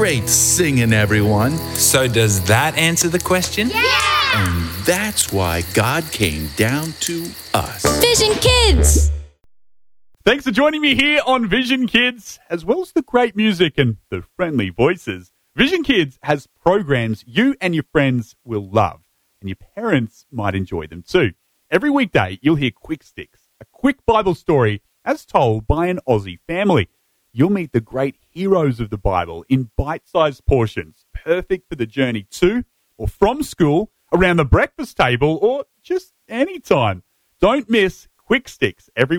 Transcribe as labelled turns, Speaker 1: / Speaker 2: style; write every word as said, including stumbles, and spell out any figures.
Speaker 1: Great singing, everyone.
Speaker 2: So does that answer the question?
Speaker 3: Yeah!
Speaker 1: And that's why God came down to us.
Speaker 3: Vision Kids!
Speaker 4: Thanks for joining me here on Vision Kids, as well as the great music and the friendly voices. Vision Kids has programs you and your friends will love, and your parents might enjoy them too. Every weekday, you'll hear Quick Sticks, a quick Bible story as told by an Aussie family. You'll meet the great heroes of the Bible in bite-sized portions, perfect for the journey to or from school, around the breakfast table, or just any time. Don't miss Quick Sticks every